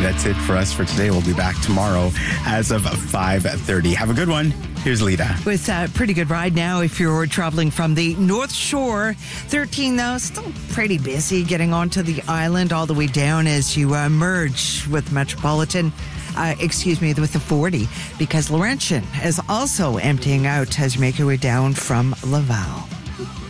that's it for us for today. We'll be back tomorrow as of 5:30. Have a good one. Here's Lita. With a pretty good ride now if you're traveling from the North Shore. 13, though, still pretty busy getting onto the island all the way down as you merge with Metropolitan. With the 40, because Laurentian is also emptying out as you make your way down from Laval.